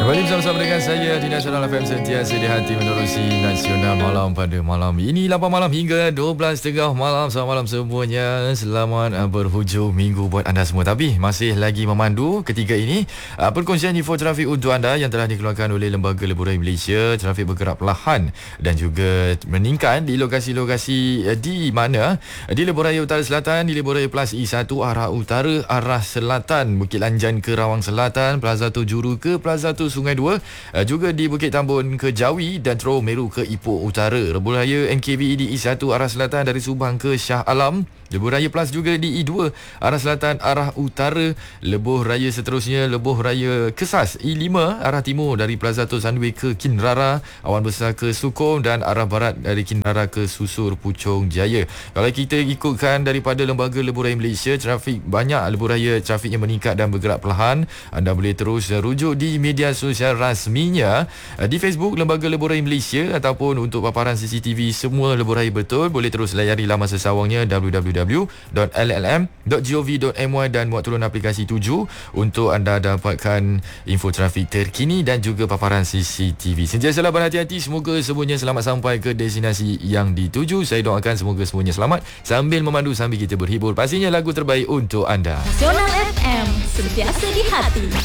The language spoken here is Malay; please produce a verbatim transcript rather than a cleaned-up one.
Kembali bersama-sama dengan saya di Nasional F M, sentiasa di hati menerusi Nasional Malam pada malam ini lapan malam hingga dua belas tiga puluh malam. Selamat malam semuanya. Selamat uh, berhujung minggu buat anda semua. Tapi masih lagi memandu ketika ini uh, perkongsian info trafik untuk anda yang telah dikeluarkan oleh Lembaga Lebuh Raya Malaysia. Trafik bergerak perlahan dan juga meningkat di lokasi-lokasi uh, di mana uh, di Lebuh Raya Utara Selatan, di Lebuh Raya Plus E satu arah utara, arah selatan Bukit Lanjan ke Rawang Selatan, Plaza Juru ke Plaza Sungai Dua, uh, juga di Bukit Tambun ke Jawi dan Terowong Meru ke Ipoh Utara. Lebuh Raya N K V E di E satu arah selatan dari Subang ke Shah Alam. Lebuh Raya Plus juga di E dua arah selatan arah utara. Lebuh Raya seterusnya Lebuh Raya Kesas E lima arah timur dari Plaza Tun Sunway ke Kinrara, Awan Besar ke Sukong dan arah barat dari Kinrara ke Susur Puchong Jaya. Kalau kita ikutkan daripada Lembaga Lebuh Raya Malaysia, trafik banyak lebuh raya trafiknya meningkat dan bergerak perlahan. Anda boleh terus rujuk di media sosial rasminya di Facebook Lembaga Lebuh Raya Malaysia ataupun untuk paparan C C T V semua lebuh raya betul, boleh terus layari laman sesawangnya w w w dot l l m dot gov dot m y dan muat turun aplikasi tujuh untuk anda dapatkan info trafik terkini dan juga paparan C C T V. Sentiasalah berhati-hati, semoga semuanya selamat sampai ke destinasi yang dituju. Saya doakan semoga semuanya selamat sambil memandu sambil kita berhibur. Pastinya lagu terbaik untuk anda. Nasional F M, sentiasa di hati.